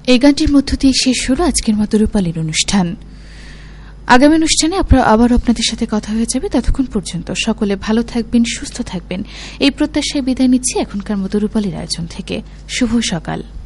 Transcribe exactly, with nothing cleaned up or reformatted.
এই গানটির মধ্য দিয়ে শেষ হল আজকের মতো রূপালীর অনুষ্ঠান। আগামী অনুষ্ঠানে আবার আপনাদের সাথে কথা হয়ে যাবে। ততক্ষণ পর্যন্ত সকলে ভালো থাকবেন, সুস্থ থাকবেন এই প্রত্যাশায় বিদায় নিচ্ছি এখনকার মতো রূপালীর আয়োজন থেকে। শুভ সকাল।